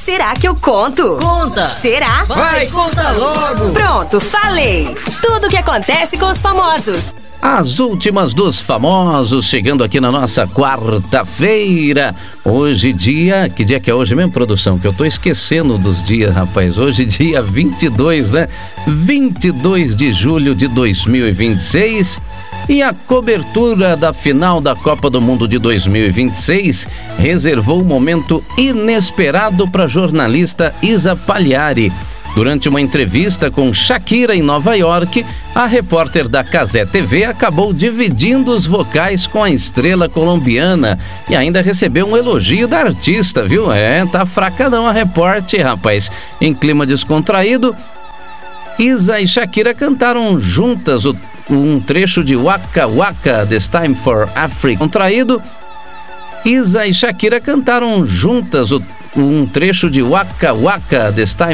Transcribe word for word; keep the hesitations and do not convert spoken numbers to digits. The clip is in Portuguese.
Será que eu conto? Conta! Será? Vai, conta logo! Pronto, falei! Tudo o que acontece com os famosos. As últimas dos famosos, chegando aqui na nossa quarta-feira. Hoje dia... Que dia que é hoje mesmo, produção? Que eu tô esquecendo dos dias, rapaz. Hoje dia vinte e dois, né? vinte e dois de julho de dois mil e vinte e seis. E a cobertura da final da Copa do Mundo de dois mil e vinte e seis reservou um momento inesperado para a jornalista Isa Pagliari. Durante uma entrevista com Shakira em Nova York, a repórter da Cazé T V acabou dividindo os vocais com a estrela colombiana e ainda recebeu um elogio da artista, viu? É, tá fraca não a repórter, rapaz. Em clima descontraído, Isa e Shakira cantaram juntas o, um trecho de Waka Waka, This Time for Africa. Contraído, Isa e Shakira cantaram juntas o, um trecho de Waka Waka, This Time